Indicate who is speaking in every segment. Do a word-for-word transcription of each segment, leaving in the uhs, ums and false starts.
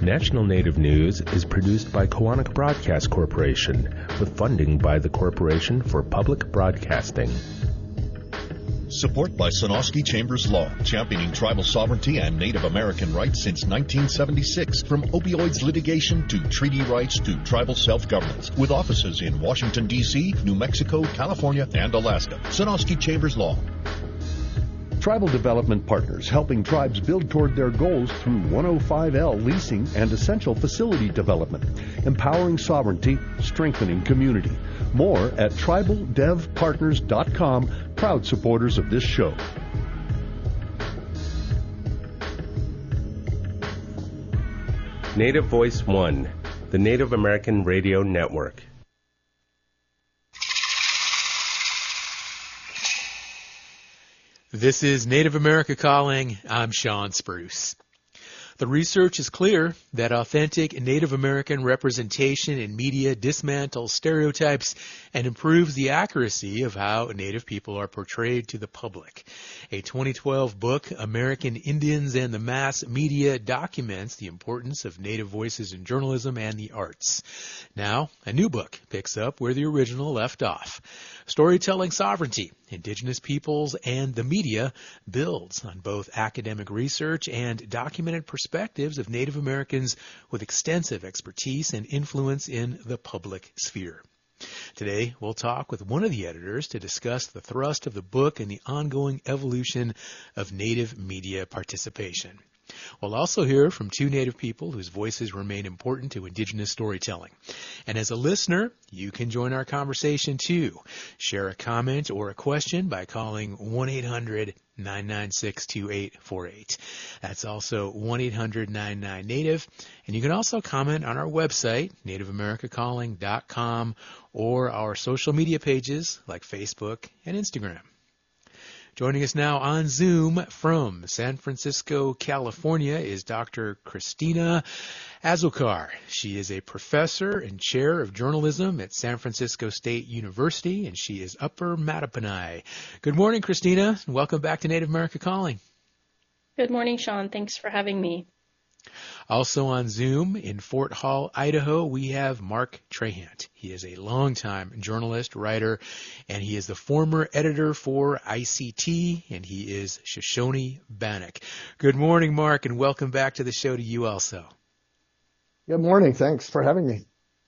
Speaker 1: National Native News is produced by Koahnic Broadcast Corporation with funding by the Corporation for Public Broadcasting.
Speaker 2: Support by Sonosky Chambers Law, championing tribal sovereignty and Native American rights since nineteen seventy-six. From opioids litigation to treaty rights to tribal self-governance. With offices in Washington, D C, New Mexico, California, and Alaska. Sonosky Chambers Law.
Speaker 3: Tribal Development Partners, helping tribes build toward their goals through one oh five L leasing and essential facility development. Empowering sovereignty, strengthening community. More at tribal dev partners dot com, proud supporters of this show.
Speaker 1: Native Voice One, the Native American Radio Network.
Speaker 4: This is Native America Calling. I'm Sean Spruce. The research is clear that authentic Native American representation in media dismantles stereotypes and improves the accuracy of how Native people are portrayed to the public. A twenty twelve book, American Indians and the Mass Media, documents the importance of Native voices in journalism and the arts. Now, a new book picks up where the original left off. Storytelling Sovereignty, Indigenous Peoples and the Media, builds on both academic research and documented perspectives of Native Americans with extensive expertise and influence in the public sphere. Today, we'll talk with one of the editors to discuss the thrust of the book and the ongoing evolution of Native media participation. We'll also hear from two Native people whose voices remain important to Indigenous storytelling. And as a listener, you can join our conversation too. Share a comment or a question by calling one eight hundred nine nine six two eight four eight. That's also one eight hundred nine nine Native. And you can also comment on our website, native america calling dot com, or our social media pages like Facebook and Instagram. Joining us now on Zoom from San Francisco, California, is Doctor Christina Azócar. She is a professor and chair of journalism at San Francisco State University, and she is Upper Mattaponi. Good morning, Christina, and welcome back to Native America Calling.
Speaker 5: Good morning, Sean. Thanks for having me.
Speaker 4: Also on Zoom in Fort Hall, Idaho, we have Mark Trahant. He is a longtime journalist, writer, and he is the former editor for I C T, and he is Shoshone Bannock. Good morning, Mark, and welcome back to the show to you also.
Speaker 6: Good morning. Thanks for having me.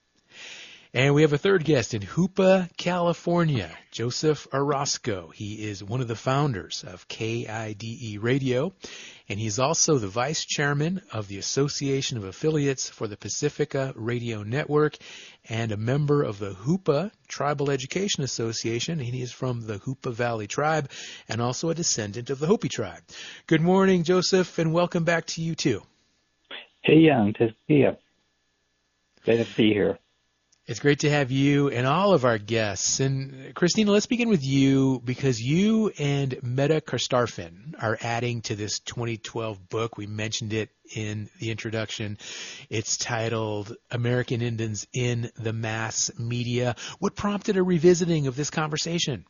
Speaker 4: And we have a third guest in Hoopa, California, Joseph Orozco. He is one of the founders of K I D E Radio, and he's also the vice chairman of the Association of Affiliates for the Pacifica Radio Network and a member of the Hoopa Tribal Education Association. And he is from the Hoopa Valley Tribe and also a descendant of the Hopi tribe. Good morning, Joseph, and welcome back to you too.
Speaker 7: Hey, Young, to see you. Glad to be here.
Speaker 4: It's great to have you and all of our guests. And Christina, let's begin with you because you and Meta Karstafen are adding to this twenty twelve book. We mentioned it in the introduction. It's titled American Indians in the Mass Media. What prompted a revisiting of this conversation?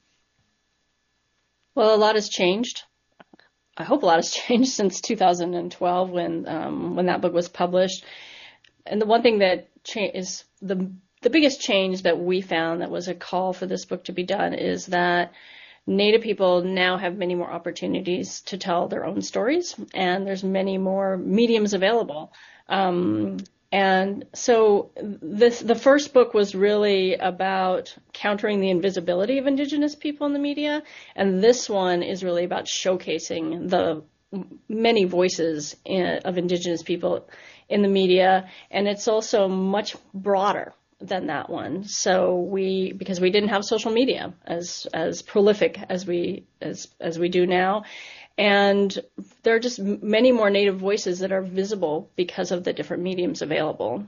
Speaker 5: Well, a lot has changed. I hope a lot has changed since two thousand twelve when um, when that book was published. And the one thing that cha- is the The biggest change that we found that was a call for this book to be done is that Native people now have many more opportunities to tell their own stories, and there's many more mediums available. Um, and so this, the first book was really about countering the invisibility of Indigenous people in the media, and this one is really about showcasing the many voices in, of Indigenous people in the media, and it's also much broader than that one. So we, because we didn't have social media as as prolific as we as as we do now, and there are just many more Native voices that are visible because of the different mediums available.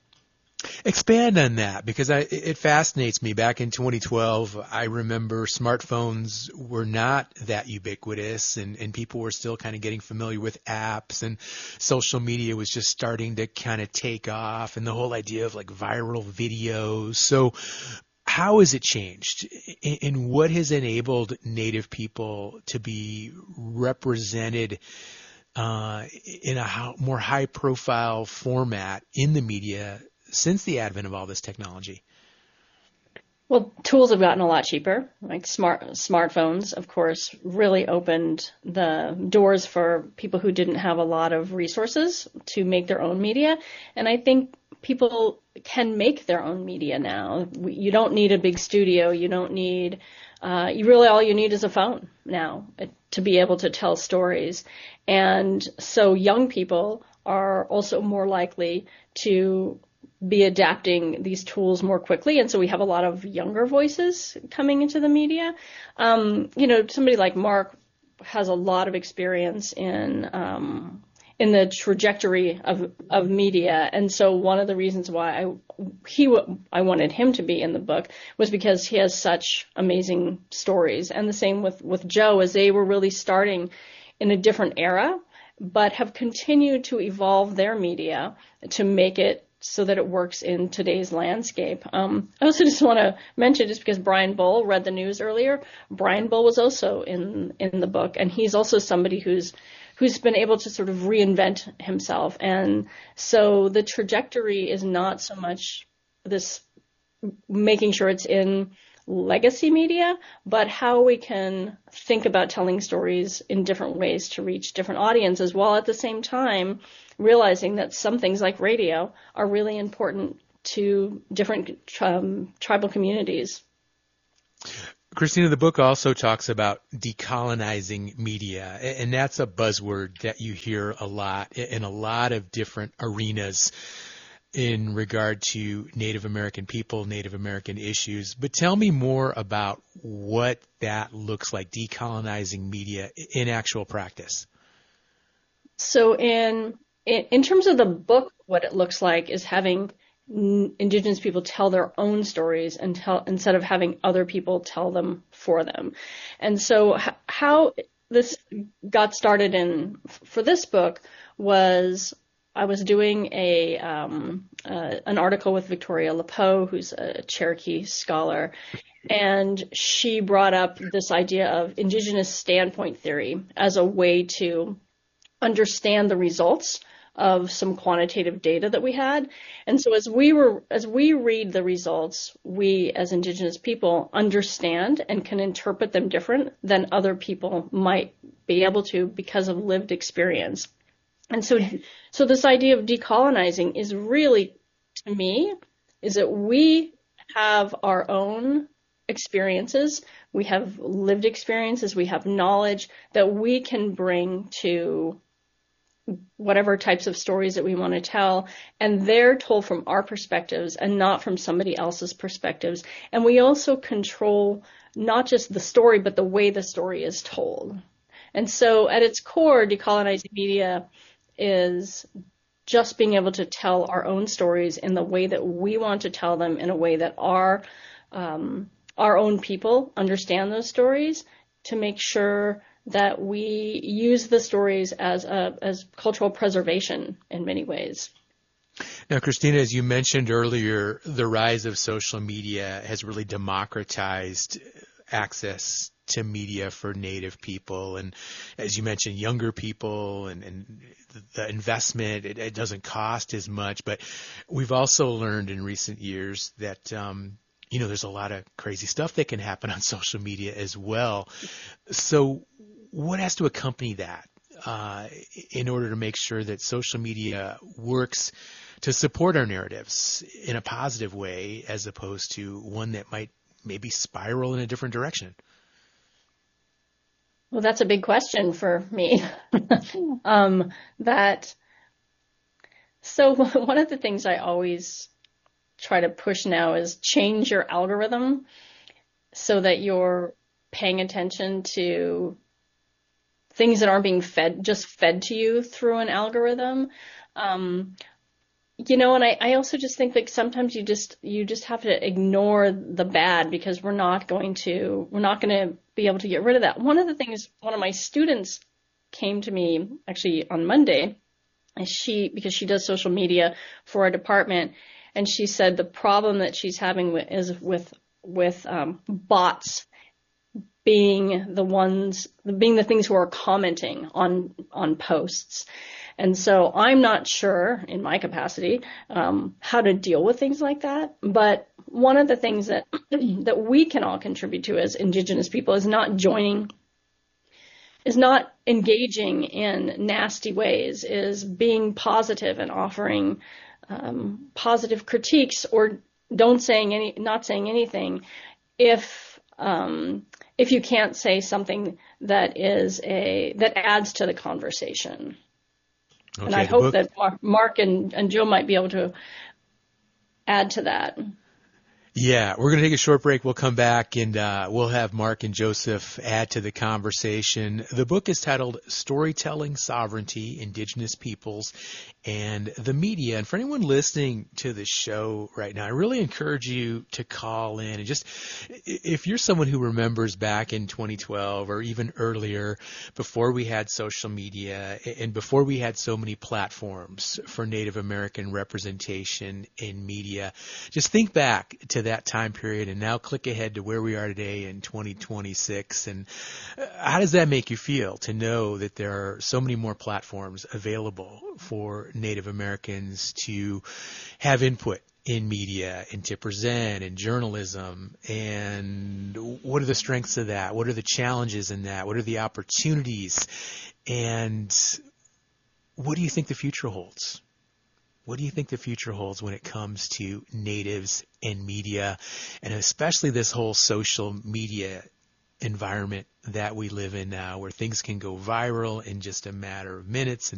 Speaker 4: Expand on that, because I, it fascinates me. Back in twenty twelve, I remember smartphones were not that ubiquitous, and, and people were still kind of getting familiar with apps, and social media was just starting to kind of take off, and the whole idea of like viral videos. So how has it changed, and what has enabled Native people to be represented uh, in a ho- more high-profile format in the media since the advent of all this technology?
Speaker 5: Well, tools have gotten a lot cheaper. Like smart smartphones, of course, really opened the doors for people who didn't have a lot of resources to make their own media. And I think people can make their own media now. You don't need a big studio. You don't need, uh, you really, all you need is a phone now to be able to tell stories. And so young people are also more likely to be adapting these tools more quickly. And so we have a lot of younger voices coming into the media. Um, you know, somebody like Mark has a lot of experience in, um, in the trajectory of, of media. And so one of the reasons why I, he, I wanted him to be in the book was because he has such amazing stories. And the same with, with Joe, as they were really starting in a different era, but have continued to evolve their media to make it so that it works in today's landscape. Um, I also just want to mention, just because Brian Bull read the news earlier, Brian Bull was also in, in the book, and he's also somebody who's who's been able to sort of reinvent himself. And so the trajectory is not so much this making sure it's in legacy media, but how we can think about telling stories in different ways to reach different audiences, while at the same time realizing that some things like radio are really important to different um, tribal communities.
Speaker 4: Christina, the book also talks about decolonizing media, and that's a buzzword that you hear a lot in a lot of different arenas in regard to Native American people, Native American issues. But tell me more about what that looks like, decolonizing media in actual practice.
Speaker 5: So in in terms of the book, what it looks like is having Indigenous people tell their own stories and tell, instead of having other people tell them for them. And so h- how this got started in for this book was I was doing a um, uh, an article with Victoria Lepeau, who's a Cherokee scholar, and she brought up this idea of Indigenous standpoint theory as a way to understand the results of some quantitative data that we had. And so as we were, as we read the results, we as Indigenous people understand and can interpret them different than other people might be able to because of lived experience. And so, so this idea of decolonizing is really, to me, is that we have our own experiences, we have lived experiences, we have knowledge that we can bring to whatever types of stories that we want to tell, and they're told from our perspectives and not from somebody else's perspectives. And we also control not just the story, but the way the story is told. And so at its core, decolonizing media is just being able to tell our own stories in the way that we want to tell them, in a way that our um, our own people understand those stories, to make sure that we use the stories as a, as cultural preservation in many ways.
Speaker 4: Now, Christina, as you mentioned earlier, the rise of social media has really democratized access to media for Native people. And as you mentioned, younger people and, and the investment, it, it doesn't cost as much. But we've also learned in recent years that, um, you know, there's a lot of crazy stuff that can happen on social media as well. So what has to accompany that uh, in order to make sure that social media works to support our narratives in a positive way, as opposed to one that might maybe spiral in a different direction?
Speaker 5: Well, that's a big question for me. um, that so one of the things I always try to push now is change your algorithm so that you're paying attention to things that aren't being fed, just fed to you through an algorithm. Um, you know, and I, I also just think that sometimes you just, you just have to ignore the bad, because we're not going to, we're not going to be able to get rid of that. One of the things, one of my students came to me actually on Monday, and she, because she does social media for our department, and she said the problem that she's having with, is with, with um, bots being the ones, being the things who are commenting on on posts. And so I'm not sure, in my capacity, um, how to deal with things like that. But one of the things that that we can all contribute to as Indigenous people is not joining, is not engaging in nasty ways, is being positive and offering um, positive critiques, or don't saying any, not saying anything if um, if you can't say something that is a that adds to the conversation. Okay, and I hope book... that Mark and, and Joe might be able to add to that.
Speaker 4: Yeah, we're going to take a short break. We'll come back and uh, we'll have Mark and Joseph add to the conversation. The book is titled Storytelling Sovereignty, Indigenous Peoples, and the Media. And for anyone listening to the show right now, I really encourage you to call in and just, if you're someone who remembers back in twenty twelve or even earlier, before we had social media and before we had so many platforms for Native American representation in media, just think back to that time period and now click ahead to where we are today in twenty twenty-six. And how does that make you feel to know that there are so many more platforms available for Native Americans to have input in media and to present in journalism? And what are the strengths of that? What are the challenges in that? What are the opportunities? And what do you think the future holds? What do you think the future holds when it comes to natives and media, and especially this whole social media environment that we live in now, where things can go viral in just a matter of minutes and